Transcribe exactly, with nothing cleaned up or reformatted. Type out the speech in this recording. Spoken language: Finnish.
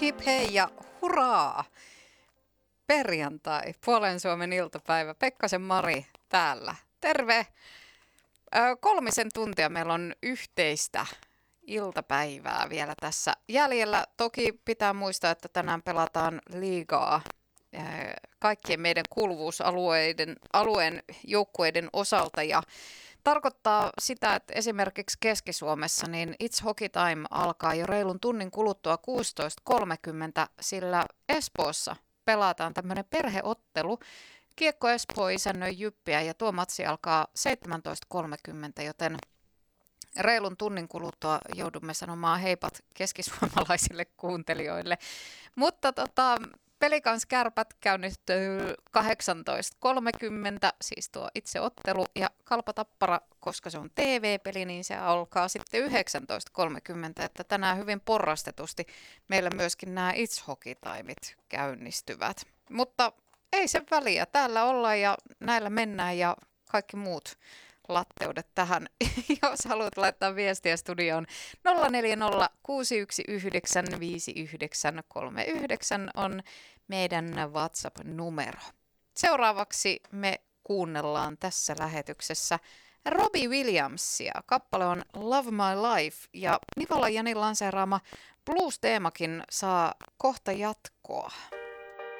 hip hei ja hurraa! Perjantai, Puolen Suomen iltapäivä. Pekkasen Mari täällä. Terve! Ö, kolmisen tuntia meillä on yhteistä iltapäivää vielä tässä jäljellä. Toki pitää muistaa, että tänään pelataan liigaa ö, kaikkien meidän kuuluvuusalueiden alueen joukkueiden osalta ja tarkoittaa sitä, että esimerkiksi Keski-Suomessa niin It's Hockey Time alkaa jo reilun tunnin kuluttua kuusitoista kolmekymmentä, sillä Espoossa pelataan tämmöinen perheottelu. Kiekko Espoo isännöi Jyppiä ja tuo matsi alkaa seitsemäntoista kolmekymmentä, joten reilun tunnin kuluttua joudumme sanomaan heipat keskisuomalaisille kuuntelijoille. Mutta tota, Pelikans Kärpät käynnistyy kahdeksantoista kolmekymmentä, siis tuo itse ottelu, ja Kalpa Tappara, koska se on T V-peli, niin se alkaa sitten yhdeksäntoista kolmekymmentä, että tänään hyvin porrastetusti meillä myöskin nämä It's Hockey Timeit käynnistyvät. Mutta ei se väliä, täällä ollaan ja näillä mennään ja kaikki muut latteudet tähän. Jos haluat laittaa viestiä studioon, nolla neljä nolla kuusi yksi yhdeksän viisi yhdeksän kolme yhdeksän on meidän WhatsApp-numero. Seuraavaksi me kuunnellaan tässä lähetyksessä Robbie Williamsia. Kappale on Love My Life ja Nivola Janin lanseeraama blues-teemakin saa kohta jatkoa.